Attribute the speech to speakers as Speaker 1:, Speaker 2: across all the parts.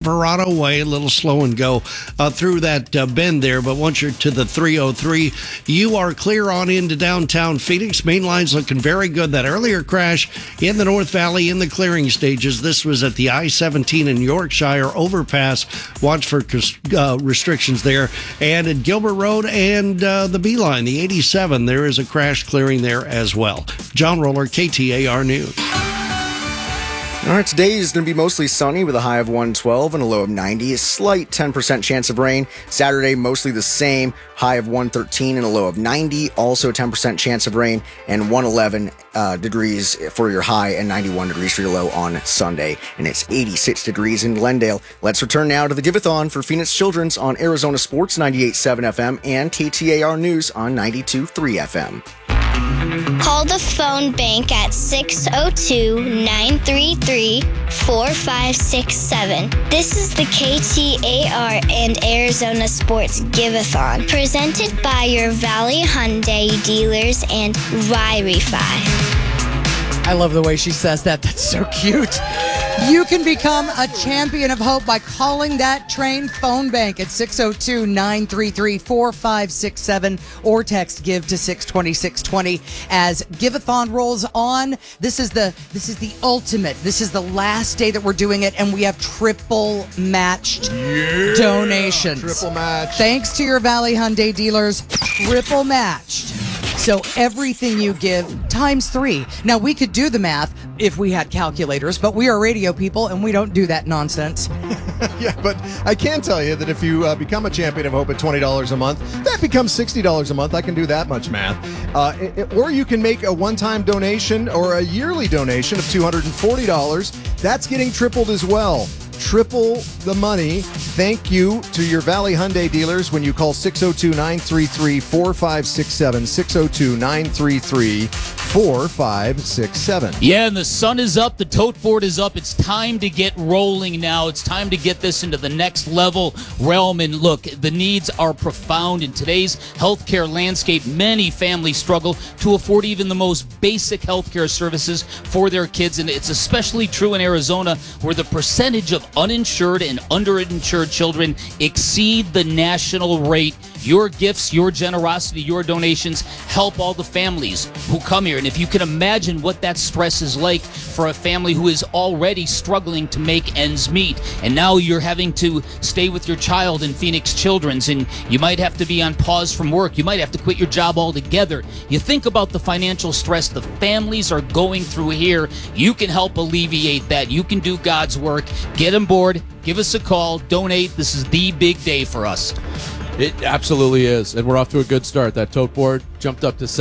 Speaker 1: Verado Way, a little slow and go through that bend there. But once you're to the 303, you are clear on into downtown Phoenix. Main line's looking very good. That earlier crash in the North Valley in the clearing stages. This was at the I-17 in Yorkshire overpass. Watch for restrictions there. And at Gilbert Road and the B line, the 87, there is a crash clearing there as well. John Roller, KTAR News.
Speaker 2: All right, today is going to be mostly sunny with a high of 112 and a low of 90. A slight 10% chance of rain. Saturday, mostly the same, high of 113 and a low of 90. Also a 10% chance of rain and 111 degrees for your high and 91 degrees for your low on Sunday. And it's 86 degrees in Glendale. Let's return now to the Give-a-thon for Phoenix Children's on Arizona Sports 98.7 FM and KTAR News on 92.3 FM.
Speaker 3: Call the phone bank at 602-933-4567. This is the KTAR and Arizona Sports Give-a-thon, presented by your Valley Hyundai dealers and Wi-Fi.
Speaker 4: I love the way she says that. That's so cute. You can become a champion of hope by calling that train phone bank at 602-933-4567 or text GIVE to 620-620 as Give-a-thon rolls on. This is the ultimate. This is the last day that we're doing it, and we have triple matched donations.
Speaker 5: Triple match.
Speaker 4: Thanks to your Valley Hyundai dealers, triple matched. So everything you give times 3. Now, we could do the math if we had calculators, but we are radio people and we don't do that nonsense.
Speaker 5: Yeah, but I can tell you that if you become a champion of hope at $20 a month, that becomes $60 a month. I can do that much math. Or you can make a one-time donation or a yearly donation of $240. That's getting tripled as well. Triple the money. Thank you to your Valley Hyundai dealers when you call 602-933-4567. 602-933-4567.
Speaker 6: Yeah, and the sun is up. The tote board is up. It's time to get rolling now. It's time to get this into the next level realm. And look, the needs are profound in today's healthcare landscape. Many families struggle to afford even the most basic healthcare services for their kids. And it's especially true in Arizona, where the percentage of uninsured and underinsured children exceed the national rate. Your gifts, your generosity, your donations help all the families who come here. And if you can imagine what that stress is like for a family who is already struggling to make ends meet, and now you're having to stay with your child in Phoenix Children's, and you might have to be on pause from work. You might have to quit your job altogether. You think about the financial stress the families are going through here. You can help alleviate that. You can do God's work. Get on board. Give us a call. Donate. This is the big day for us.
Speaker 7: It absolutely is, and we're off to a good start. That tote board jumped up to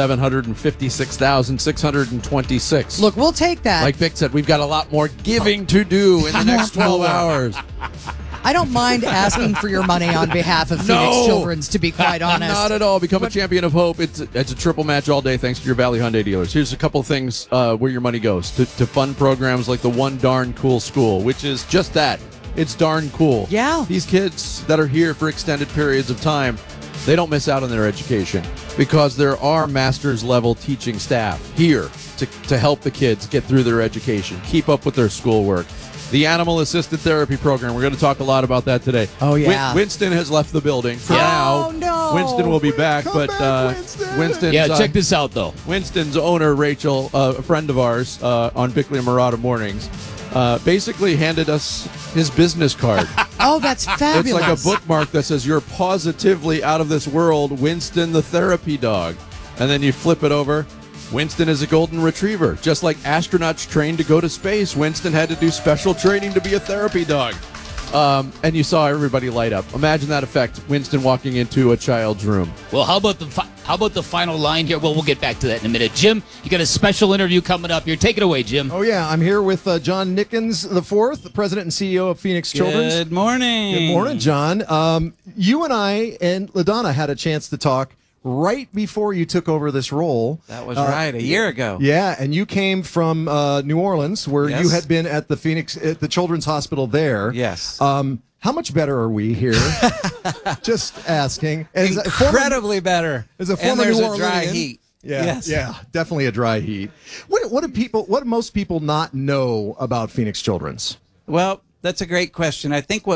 Speaker 7: 756,626.
Speaker 4: Look, we'll take that.
Speaker 7: Like Vic said, we've got a lot more giving to do in the next 12 hours.
Speaker 4: I don't mind asking for your money on behalf of Phoenix Children's, to be quite honest.
Speaker 7: Not at all. Become a champion of hope. It's a triple match all day thanks to your Valley Hyundai dealers. Here's a couple things where your money goes. To fund programs like the One Darn Cool School, which is just that. It's darn cool.
Speaker 4: Yeah.
Speaker 7: These kids that are here for extended periods of time, they don't miss out on their education because there are master's level teaching staff here to help the kids get through their education, keep up with their schoolwork. The Animal Assisted Therapy Program, we're going to talk a lot about that today.
Speaker 4: Oh, yeah.
Speaker 7: Winston has left the building. For now,
Speaker 4: no.
Speaker 7: Winston will be back,
Speaker 5: Come
Speaker 7: but
Speaker 5: back,
Speaker 7: Winston's,
Speaker 6: Check this out, though.
Speaker 7: Winston's owner, Rachel, a friend of ours on Bickley and Murata Mornings, basically handed us his business card.
Speaker 4: Oh, that's fabulous.
Speaker 7: It's like a bookmark that says, "You're positively out of this world, Winston the therapy dog." And then you flip it over. Winston is a golden retriever. Just like astronauts trained to go to space, Winston had to do special training to be a therapy dog. And you saw everybody light up. Imagine that effect, Winston walking into a child's room.
Speaker 6: Well, how about the final line here? Well, we'll get back to that in a minute. Jim, you got a special interview coming up here. Take it away, Jim.
Speaker 5: Oh, yeah. I'm here with John Nickens IV, President and CEO of Phoenix Children's.
Speaker 8: Good morning.
Speaker 5: Good morning, John. You and I and LaDonna had a chance to talk right before you took over this role.
Speaker 8: That was right, a year ago.
Speaker 5: Yeah, and you came from New Orleans, where you had been at the Children's Hospital there.
Speaker 8: Yes.
Speaker 5: How much better are we here? Just asking.
Speaker 8: Incredibly better.
Speaker 5: As a
Speaker 8: and
Speaker 5: former
Speaker 8: there's
Speaker 5: New
Speaker 8: a dry
Speaker 5: Orleanian,
Speaker 8: heat.
Speaker 5: Yeah,
Speaker 8: Yes.
Speaker 5: yeah, definitely a dry heat. What do most people not know about Phoenix Children's?
Speaker 8: Well, that's a great question. I think what